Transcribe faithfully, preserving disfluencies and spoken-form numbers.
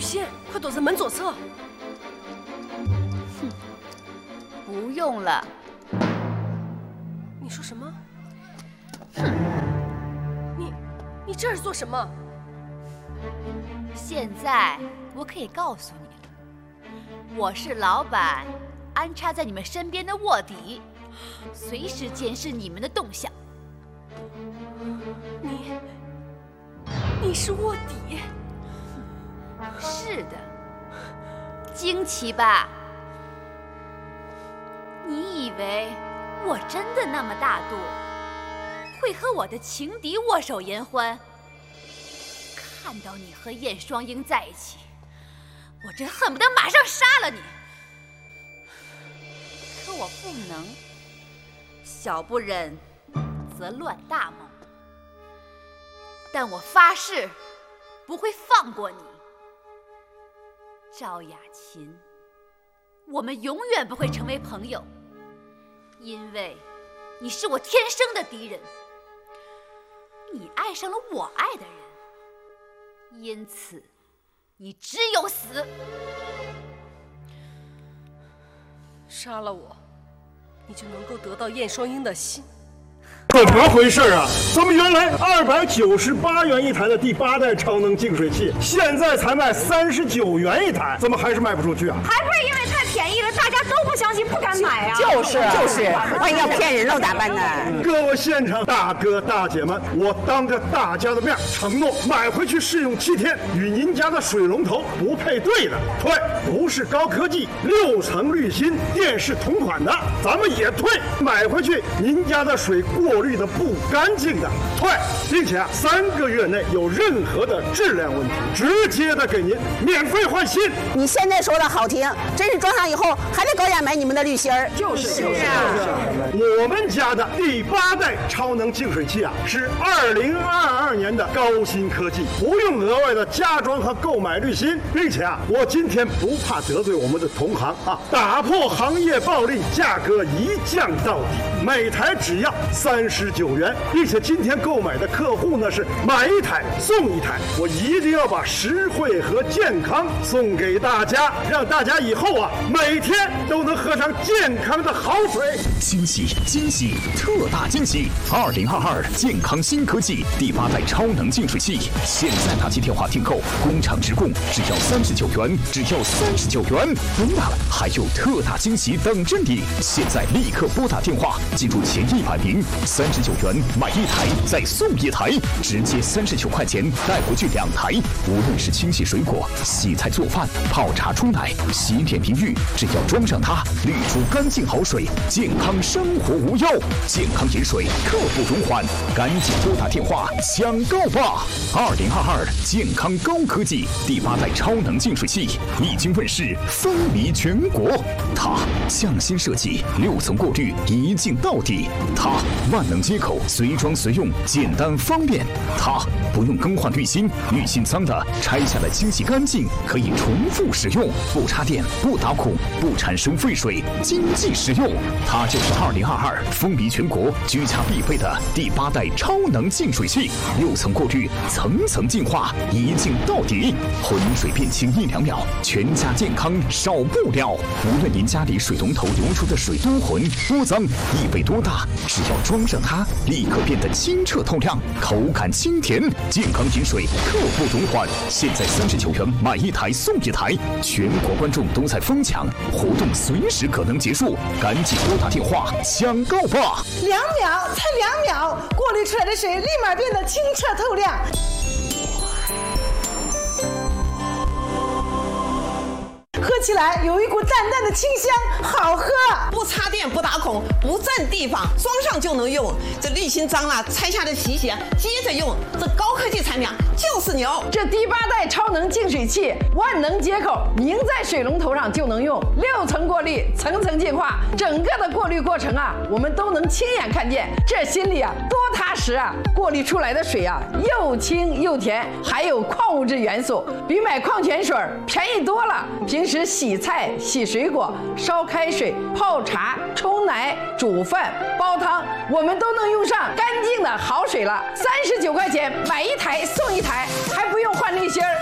仙，快躲在门左侧。 哼，不用了。 你说什么？ 哼， 你你这是做什么？ 现在我可以告诉你了，我是老板安插在你们身边的卧底，随时监视你们的动向。 你你是卧底？ 是的，惊奇吧？你以为我真的那么大度，会和我的情敌握手言欢？看到你和燕双鹰在一起，我真恨不得马上杀了你。可我不能，小不忍则乱大谋。但我发誓，不会放过你。赵雅琴，我们永远不会成为朋友，因为你是我天生的敌人。你爱上了我爱的人，因此你只有死。 杀了我，你就能够得到燕双鹰的心。 怎么回事啊？咱们原来二百九十八元一台的第八代超能净水器，现在才卖三十九元一台，怎么还是卖不出去啊？ 还不是因为太便宜了，大家都不相信，不敢买啊！ 就是就是，万一要骗人喽咋办呢？ 各位现场大哥大姐们，我当着大家的面承诺，买回去试用七天，与您家的水龙头不配对的退，不是高科技六层滤芯电视同款的咱们也退，买回去您家的水过滤的不干净的退，并且啊三个月内有任何的质量问题，直接的给您免费换新。 你现在说的好听，真是装上以后还得高价买你们的滤芯儿。 就是就是啊，我们家的第八代超能净水器啊，是二零二二年的高新科技，不用额外的加装和购买滤芯，并且啊，我今天不怕得罪我们的同行啊，打破行业暴利，价格一降到底，每台只要三十九元，并且今天购买的客户呢是买一台送一台，我一定要把实惠和健康送给大家，让大家以后啊每天都能喝上健康的好水。 惊喜惊喜特大惊喜！二零二二健康新科技第八代超能净水器，现在打起电话订购，工厂直供，只要三十九元，只要三十九元。不了，还有特大惊喜等着你！现在立刻拨打电话，记住前一百名，三十九元买一台再送一台，直接三十九块钱带回去两台。无论是清洗水果、洗菜做饭、泡茶冲奶、洗脸淋浴，只要装上它，滤出干净好水，健康生活无忧。健康饮水刻不容缓，赶紧拨打电话抢购吧！二零二二健康高科技第八代超能净水器已经问世，风靡全国。它匠心设计，六层过滤，一镜到底。它万能接口，随装随用，简单方便。它不用更换滤芯，滤芯脏的拆下来清洗干净，可以重复使用，不插电，不打孔，不产生废水，经济实用。它就是二零二二风靡全国、居家必备的第八代超能净水器，六层过滤，层层净化，一镜到底，浑水变清一两秒，全家健康少不了。无论您家里水龙头流出的水多浑多脏，异味多大，只要装上它，立刻变得清澈透亮，口感清甜，健康饮水刻不容缓。现在三十九元买一台送一台，全国观众都在疯抢，活动随时可能结束，赶紧拨打电话抢购吧！ 两秒，才两秒，过滤出来的水立马变得清澈透亮。喝起来有一股淡淡的清香，好喝。 不插电，不打孔，不占地方，装上就能用。这滤芯脏了，拆下来洗洗，接着用。这高科技产品就是牛。 这第八代超能净水器，万能接口，拧在水龙头上就能用，六层过滤，层层净化，整个的过滤过程啊，我们都能亲眼看见，这心里啊多踏实啊！过滤出来的水啊，又清又甜，还有矿物质元素，比买矿泉水便宜多了。平时洗菜、洗水果、烧开水、泡茶、冲奶、煮饭、煲汤，我们都能用上干净的好水了。三十九块钱买一台送一台，还不用换滤芯儿。